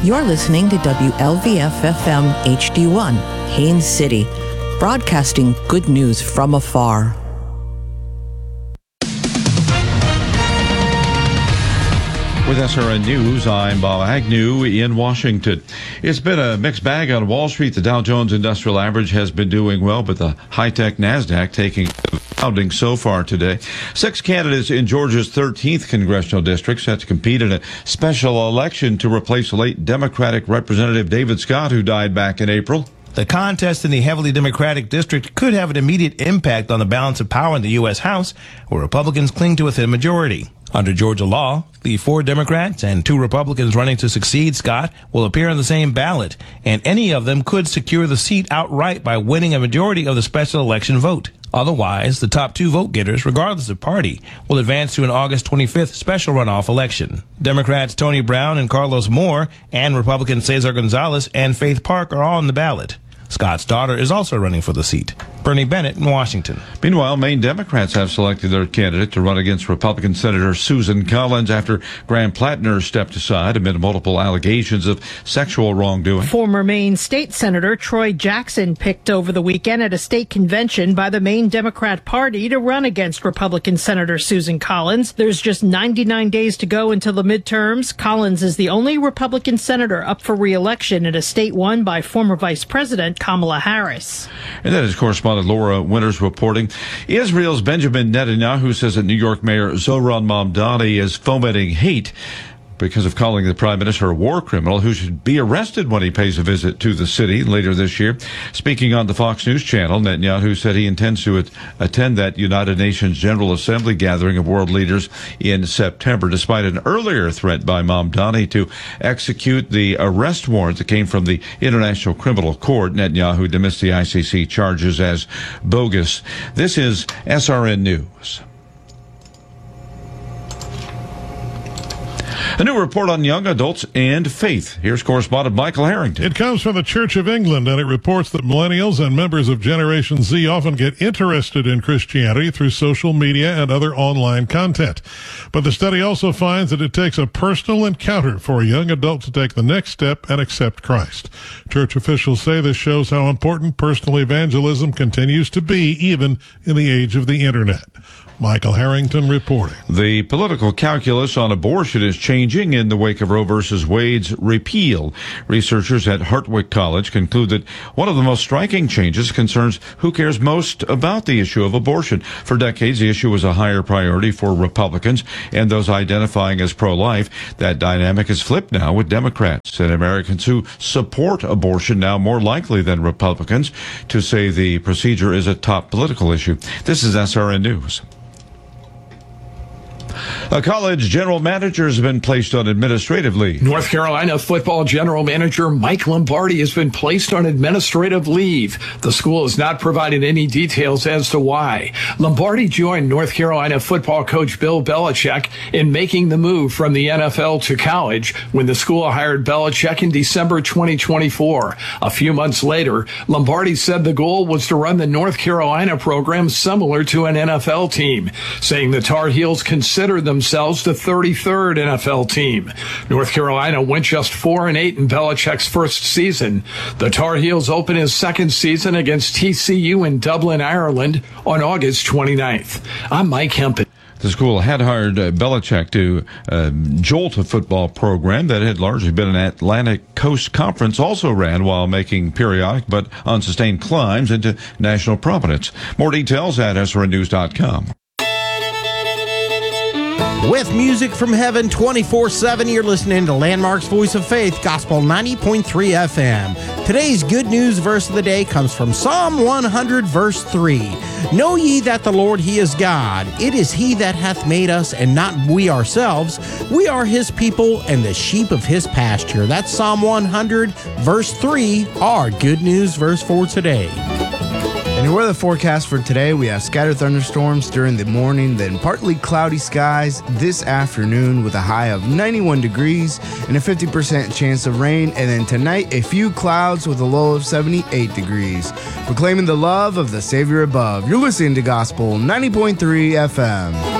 You're listening to WLVF-FM HD1, Haines City, broadcasting good news from afar. With SRN News, I'm Bob Agnew in Washington. It's been a mixed bag on Wall Street. The Dow Jones Industrial Average has been doing well, but the high-tech NASDAQ taking a pounding so far today. 6 candidates in Georgia's 13th congressional district set to compete in a special election to replace late Democratic Representative David Scott, who died back in April. The contest in the heavily Democratic district could have an immediate impact on the balance of power in the U.S. House, where Republicans cling to a thin majority. Under Georgia law, the 4 Democrats and 2 Republicans running to succeed Scott will appear on the same ballot, and any of them could secure the seat outright by winning a majority of the special election vote. Otherwise, the top 2 vote-getters, regardless of party, will advance to an August 25th special runoff election. Democrats Tony Brown and Carlos Moore and Republicans Cesar Gonzalez and Faith Park are all on the ballot. Scott's daughter is also running for the seat. Bernie Bennett in Washington. Meanwhile, Maine Democrats have selected their candidate to run against Republican Senator Susan Collins after Graham Plattner stepped aside amid multiple allegations of sexual wrongdoing. Former Maine State Senator Troy Jackson picked over the weekend at a state convention by the Maine Democrat Party to run against Republican Senator Susan Collins. There's just 99 days to go until the midterms. Collins is the only Republican senator up for re-election in a state won by former Vice President Kamala Harris. And that is correspondent Laura Winters reporting. Israel's Benjamin Netanyahu says that New York Mayor Zohran Mamdani is fomenting hate because of calling the prime minister a war criminal who should be arrested when he pays a visit to the city later this year. Speaking on the Fox News channel, Netanyahu said he intends to attend that United Nations General Assembly gathering of world leaders in September, despite an earlier threat by Mamdani to execute the arrest warrant that came from the International Criminal Court. Netanyahu dismissed the ICC charges as bogus. This is SRN News. A new report on young adults and faith. Here's correspondent Michael Harrington. It comes from the Church of England, and it reports that millennials and members of Generation Z often get interested in Christianity through social media and other online content. But the study also finds that it takes a personal encounter for a young adult to take the next step and accept Christ. Church officials say this shows how important personal evangelism continues to be, even in the age of the Internet. Michael Harrington reporting. The political calculus on abortion is changing in the wake of Roe v. Wade's repeal. Researchers at Hartwick College conclude that one of the most striking changes concerns who cares most about the issue of abortion. For decades, the issue was a higher priority for Republicans and those identifying as pro-life. That dynamic is flipped now with Democrats and Americans who support abortion now more likely than Republicans to say the procedure is a top political issue. This is SRN News. A college general manager has been placed on administrative leave. North Carolina football general manager Mike Lombardi has been placed on administrative leave. The school has not provided any details as to why. Lombardi joined North Carolina football coach Bill Belichick in making the move from the NFL to college when the school hired Belichick in December 2024. A few months later, Lombardi said the goal was to run the North Carolina program similar to an NFL team, saying the Tar Heels considered themselves the 33rd NFL team. North Carolina went just 4-8 in Belichick's first season. The Tar Heels open his second season against TCU in Dublin, Ireland on August 29th. I'm Mike Hempel. The school had hired Belichick to jolt a football program that had largely been an Atlantic Coast Conference, also ran while making periodic but unsustained climbs into national prominence. More details at srnnews.com. With music from heaven 24/7, you're listening to Landmark's Voice of Faith, Gospel 90.3 FM. Today's good news verse of the day comes from Psalm 100, verse 3. Know ye that the Lord, He is God. It is He that hath made us, and not we ourselves. We are His people and the sheep of His pasture. That's Psalm 100, verse 3, our good news verse for today. In your weather forecast for today, we have scattered thunderstorms during the morning, then partly cloudy skies this afternoon with a high of 91 degrees and a 50% chance of rain, and then tonight a few clouds with a low of 78 degrees. Proclaiming the love of the Savior above, you're listening to Gospel 90.3 FM.